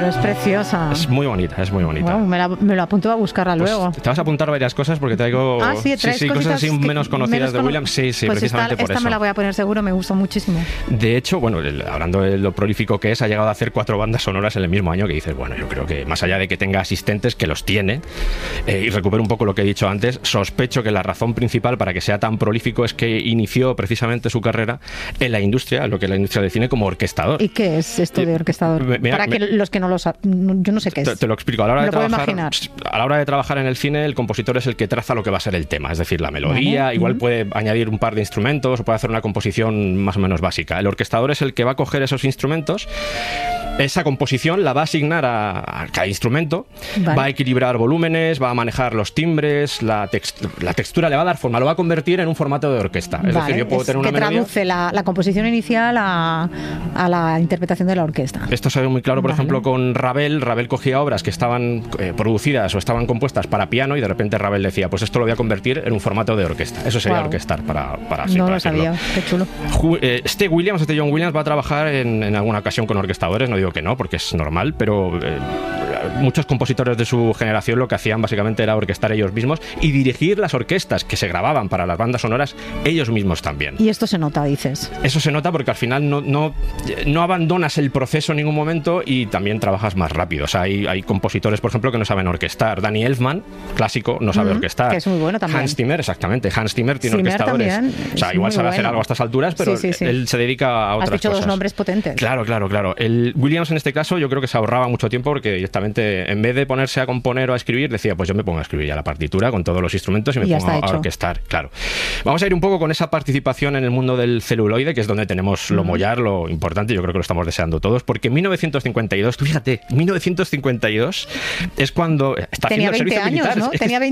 pero es preciosa. Es muy bonita, es muy bonita. Wow, me lo apunto a buscarla Pues luego. te vas a apuntar varias cosas porque traigo cosas así menos conocidas de Williams. Sí, pues precisamente por eso. Esta me la voy a poner seguro, me gustó muchísimo. De hecho, bueno, hablando de lo prolífico que es, ha llegado a hacer 4 bandas sonoras en el mismo año, que dices, bueno, yo creo que más allá de que tenga asistentes, que los tiene, y recupero un poco lo que he dicho antes, sospecho que la razón principal para que sea tan prolífico es que inició precisamente su carrera en la industria, lo que la industria define como orquestador. ¿Y qué es esto de orquestador? Los que no lo saben, yo no sé qué es. Te lo explico. A la hora de trabajar en el cine, el compositor es el que traza lo que va a ser el tema, es decir, la melodía, igual puede añadir un par de instrumentos o puede hacer una composición más o menos básica. El orquestador es el que va a coger esos instrumentos, esa composición la va a asignar a cada instrumento, va a equilibrar volúmenes, va a manejar los timbres, la textura le va a dar forma, lo va a convertir en un formato de orquesta. Es decir, yo puedo tener una melodía... traduce la composición inicial a la interpretación de la orquesta. Esto se ve muy claro, por ejemplo, con Ravel. Ravel cogía obras que estaban producidas o estaban compuestas para piano y de repente Ravel decía, pues esto lo voy a convertir en un formato de orquesta. Eso sería orquestar para no lo sabía, qué chulo. Este John Williams va a trabajar en alguna ocasión con orquestadores, no digo que no, porque es normal, pero muchos compositores de su generación lo que hacían básicamente era orquestar ellos mismos y dirigir las orquestas que se grababan para las bandas sonoras ellos mismos también. Y esto se nota, dices. Eso se nota porque al final no abandonas el proceso en ningún momento y también trabajas más rápido. O sea, hay compositores, por ejemplo, que no saben orquestar. Danny Elfman, clásico, no sabe orquestar. Que es muy bueno también. Hans Zimmer, exactamente. Hans Zimmer tiene orquestadores. También, o sea, igual sabe hacer algo a estas alturas, pero él se dedica a otras cosas. Has dicho dos nombres potentes. Claro. El Williams en este caso yo creo que se ahorraba mucho tiempo porque directamente en vez de ponerse a componer o a escribir decía, pues yo me pongo a escribir ya la partitura con todos los instrumentos y me pongo a orquestar. Claro. Vamos a ir un poco con esa participación en el mundo del celuloide, que es donde tenemos lo mollar, lo importante, yo creo que lo estamos deseando todos, porque en 1952, tú fíjate, 1952 es cuando está haciendo el servicio militar. Tenía 20 años, ¿no?